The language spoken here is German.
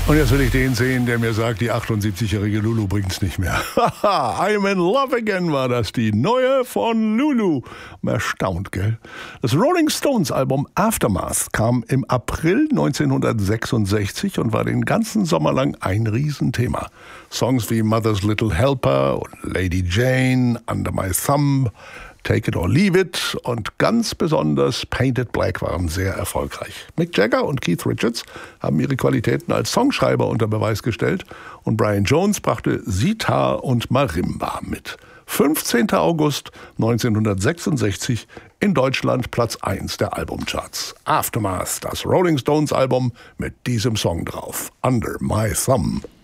Und jetzt will ich den sehen, der mir sagt, die 78-jährige Lulu bringt's nicht mehr. Haha, I'm in love again war das, die neue von Lulu. Erstaunt, gell? Das Rolling Stones Album Aftermath kam im April 1966 und war den ganzen Sommer lang ein Riesenthema. Songs wie Mother's Little Helper und Lady Jane, Under My Thumb, Take It or Leave It und ganz besonders Painted Black waren sehr erfolgreich. Mick Jagger und Keith Richards haben ihre Qualitäten als Songschreiber unter Beweis gestellt und Brian Jones brachte Sitar und Marimba mit. 15. August 1966 in Deutschland Platz 1 der Albumcharts. Aftermath, das Rolling Stones Album mit diesem Song drauf, Under My Thumb.